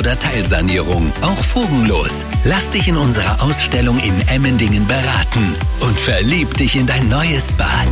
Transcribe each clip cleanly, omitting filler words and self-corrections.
oder Teilsanierung, auch fugenlos. Lass dich in unserer Ausstellung in Emmendingen beraten und verlieb dich in dein neues Bad.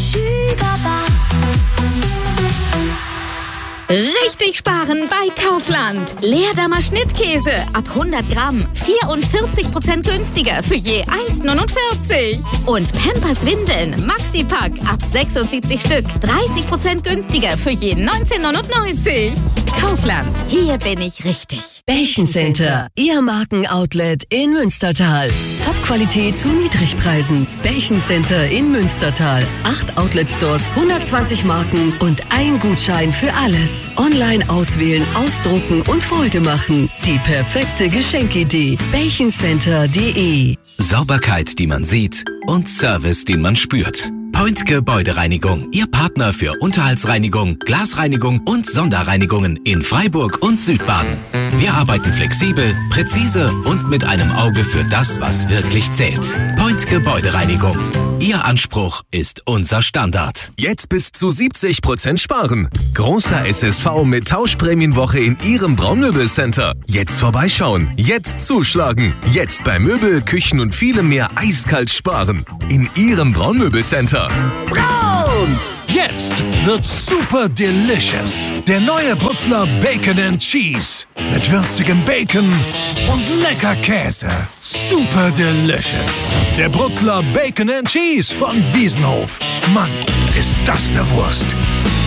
Richtig sparen bei Kaufland. Leerdammer Schnittkäse ab 100 Gramm 44% günstiger für je 1,49. Und Pampers Windeln Maxi-Pack ab 76 Stück 30% günstiger für je 19,99. Kaufland, hier bin ich richtig. Bächen Center, Ihr Markenoutlet in Münstertal. Top-Qualität zu Niedrigpreisen. Bächen Center in Münstertal. 8 Outlet-Stores, 120 Marken und ein Gutschein für alles. Online auswählen, ausdrucken und Freude machen. Die perfekte Geschenkidee. Bächencenter.de. Sauberkeit, die man sieht und Service, den man spürt. Point Gebäudereinigung, Ihr Partner für Unterhaltsreinigung, Glasreinigung und Sonderreinigungen in Freiburg und Südbaden. Wir arbeiten flexibel, präzise und mit einem Auge für das, was wirklich zählt. Point Gebäudereinigung. Ihr Anspruch ist unser Standard. Jetzt bis zu 70% sparen. Großer SSV mit Tauschprämienwoche in Ihrem Braunmöbelcenter. Jetzt vorbeischauen, jetzt zuschlagen. Jetzt bei Möbel, Küchen und vielem mehr eiskalt sparen. In Ihrem Braunmöbelcenter. Braun! Jetzt wird's super delicious. Der neue Brutzler Bacon and Cheese. Mit würzigem Bacon und lecker Käse. Super delicious. Der Brutzler Bacon and Cheese von Wiesenhof. Mann, ist das eine Wurst.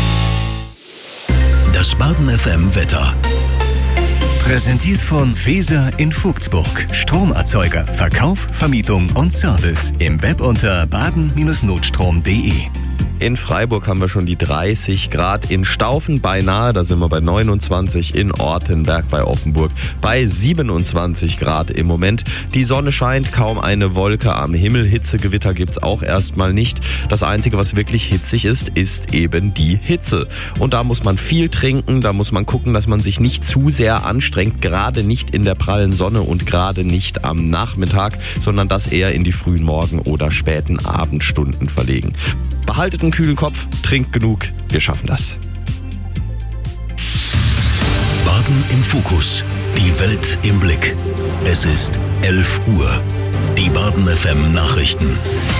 Das Baden FM Wetter. Präsentiert von Feser in Vogtsburg. Stromerzeuger, Verkauf, Vermietung und Service. Im Web unter baden-notstrom.de. In Freiburg haben wir schon die 30 Grad, in Staufen beinahe, da sind wir bei 29, in Ortenberg bei Offenburg bei 27 Grad im Moment. Die Sonne scheint, kaum eine Wolke am Himmel, Hitzegewitter gibt's auch erstmal nicht. Das Einzige, was wirklich hitzig ist, ist eben die Hitze. Und da muss man viel trinken, da muss man gucken, dass man sich nicht zu sehr anstrengt, gerade nicht in der prallen Sonne und gerade nicht am Nachmittag, sondern das eher in die frühen Morgen- oder späten Abendstunden verlegen. Behaltet einen kühlen Kopf, trinkt genug, wir schaffen das. Baden im Fokus, die Welt im Blick. Es ist 11 Uhr. Die Baden FM Nachrichten.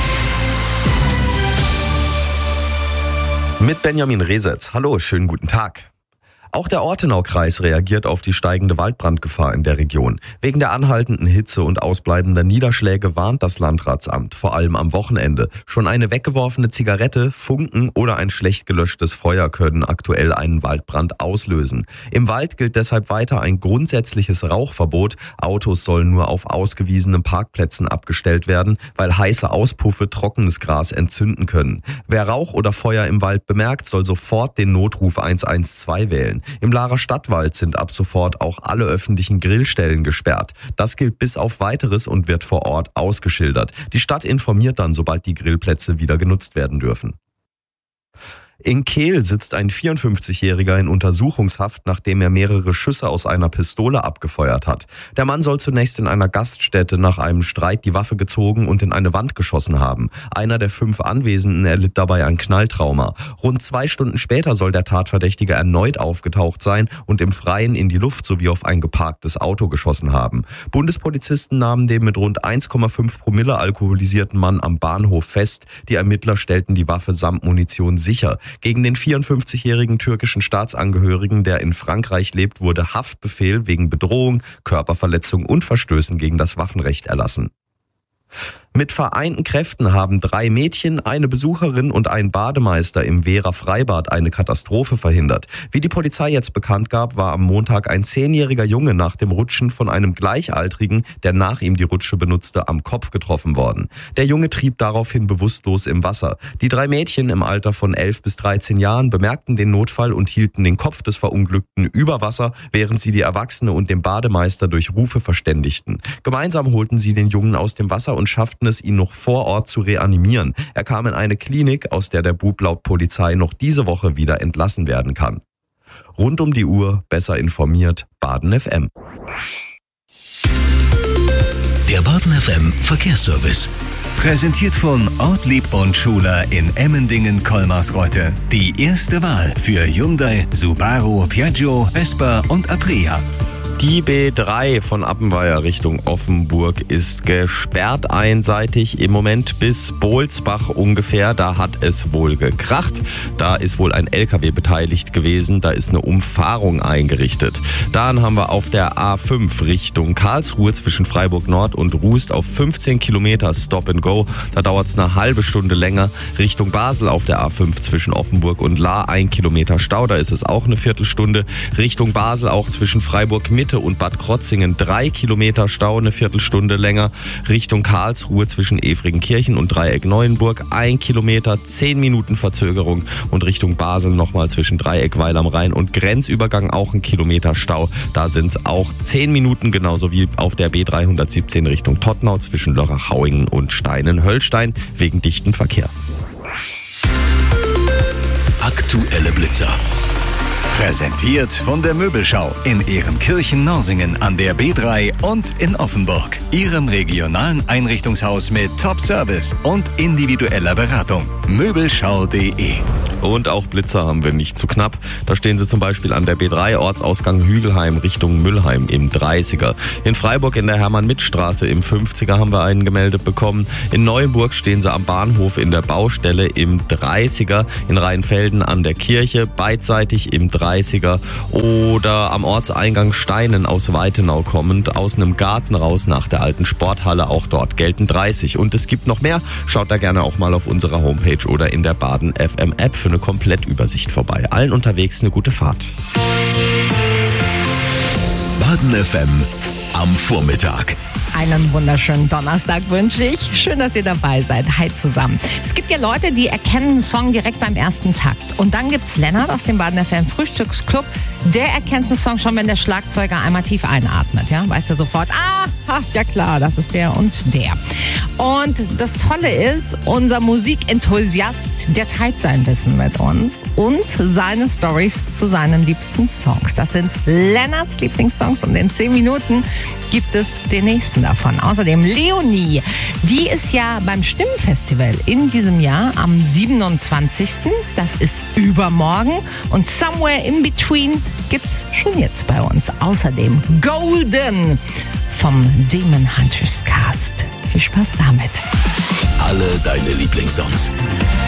Mit Benjamin Resetz. Hallo, schönen guten Tag. Auch der Ortenaukreis reagiert auf die steigende Waldbrandgefahr in der Region. Wegen der anhaltenden Hitze und ausbleibender Niederschläge warnt das Landratsamt, vor allem am Wochenende. Schon eine weggeworfene Zigarette, Funken oder ein schlecht gelöschtes Feuer können aktuell einen Waldbrand auslösen. Im Wald gilt deshalb weiter ein grundsätzliches Rauchverbot. Autos sollen nur auf ausgewiesenen Parkplätzen abgestellt werden, weil heiße Auspuffe trockenes Gras entzünden können. Wer Rauch oder Feuer im Wald bemerkt, soll sofort den Notruf 112 wählen. Im Laarer Stadtwald sind ab sofort auch alle öffentlichen Grillstellen gesperrt. Das gilt bis auf Weiteres und wird vor Ort ausgeschildert. Die Stadt informiert dann, sobald die Grillplätze wieder genutzt werden dürfen. In Kehl sitzt ein 54-Jähriger in Untersuchungshaft, nachdem er mehrere Schüsse aus einer Pistole abgefeuert hat. Der Mann soll zunächst in einer Gaststätte nach einem Streit die Waffe gezogen und in eine Wand geschossen haben. Einer der 5 Anwesenden erlitt dabei ein Knalltrauma. Rund 2 Stunden später soll der Tatverdächtige erneut aufgetaucht sein und im Freien in die Luft sowie auf ein geparktes Auto geschossen haben. Bundespolizisten nahmen den mit rund 1,5 Promille alkoholisierten Mann am Bahnhof fest. Die Ermittler stellten die Waffe samt Munition sicher. Gegen den 54-jährigen türkischen Staatsangehörigen, der in Frankreich lebt, wurde Haftbefehl wegen Bedrohung, Körperverletzung und Verstößen gegen das Waffenrecht erlassen. Mit vereinten Kräften haben 3 Mädchen, eine Besucherin und ein Bademeister im Wehrer Freibad eine Katastrophe verhindert. Wie die Polizei jetzt bekannt gab, war am Montag ein 10-jähriger Junge nach dem Rutschen von einem Gleichaltrigen, der nach ihm die Rutsche benutzte, am Kopf getroffen worden. Der Junge trieb daraufhin bewusstlos im Wasser. Die 3 Mädchen im Alter von 11 bis 13 Jahren bemerkten den Notfall und hielten den Kopf des Verunglückten über Wasser, während sie die Erwachsene und den Bademeister durch Rufe verständigten. Gemeinsam holten sie den Jungen aus dem Wasser und schafften es, ihn noch vor Ort zu reanimieren. Er kam in eine Klinik, aus der der Bub laut Polizei noch diese Woche wieder entlassen werden kann. Rund um die Uhr, besser informiert, Baden FM. Der Baden FM Verkehrsservice. Präsentiert von Ortlieb und Schuler in Emmendingen-Kolmarsreute. Die erste Wahl für Hyundai, Subaru, Piaggio, Vespa und Aprilia. Die B3 von Appenweier Richtung Offenburg ist gesperrt einseitig im Moment bis Bohlsbach ungefähr. Da hat es wohl gekracht. Da ist wohl ein LKW beteiligt gewesen. Da ist eine Umfahrung eingerichtet. Dann haben wir auf der A5 Richtung Karlsruhe zwischen Freiburg Nord und Rust auf 15 Kilometer Stop and Go. Da dauert es eine halbe Stunde länger. Richtung Basel auf der A5 zwischen Offenburg und Lahr 1 Kilometer Stau. Da ist es auch eine Viertelstunde. Richtung Basel auch zwischen Freiburg Mitte und Bad Krotzingen 3 Kilometer Stau, eine Viertelstunde länger. Richtung Karlsruhe zwischen Efringenkirchen und Dreieck Neuenburg 1 Kilometer, 10 Minuten Verzögerung. Und Richtung Basel nochmal zwischen Dreieck Weil am Rhein und Grenzübergang auch 1 Kilometer Stau. Da sind es auch 10 Minuten, genauso wie auf der B317 Richtung Tottenau zwischen Lörrach-Hauingen und Steinen-Höllstein wegen dichten Verkehr. Aktuelle Blitzer. Präsentiert von der Möbelschau in Ehrenkirchen-Norsingen an der B3 und in Offenburg. Ihrem regionalen Einrichtungshaus mit Top-Service und individueller Beratung. Möbelschau.de. Und auch Blitzer haben wir nicht zu knapp. Da stehen sie zum Beispiel an der B3 Ortsausgang Hügelheim Richtung Müllheim im 30er. In Freiburg in der Hermann-Mitt-Straße im 50er haben wir einen gemeldet bekommen. In Neuenburg stehen sie am Bahnhof in der Baustelle im 30er. In Rheinfelden an der Kirche beidseitig im 30er. Oder am Ortseingang Steinen aus Weitenau kommend aus einem Garten raus nach der alten Sporthalle. Auch dort gelten 30. Und es gibt noch mehr. Schaut da gerne auch mal auf unserer Homepage oder in der Baden FM App für eine Komplettübersicht vorbei. Allen unterwegs eine gute Fahrt. Baden FM am Vormittag. Einen wunderschönen Donnerstag wünsche ich. Schön, dass ihr dabei seid. Hi zusammen. Es gibt ja Leute, die erkennen einen Song direkt beim ersten Takt. Und dann gibt's Lennart aus dem Baden FM Frühstücksclub. Der erkennt einen Song schon, wenn der Schlagzeuger einmal tief einatmet. Ja, weiß er sofort, ja klar, das ist der und der. Und das Tolle ist, unser Musikenthusiast, der teilt sein Wissen mit uns und seine Storys zu seinen liebsten Songs. Das sind Lennarts Lieblingssongs und in 10 Minuten gibt es den nächsten davon. Außerdem Leonie, die ist ja beim Stimmenfestival in diesem Jahr am 27. Das ist übermorgen und Somewhere in Between gibt's schon jetzt bei uns. Außerdem Golden vom Demon Hunters Cast. Viel Spaß damit. Alle deine Lieblingssongs.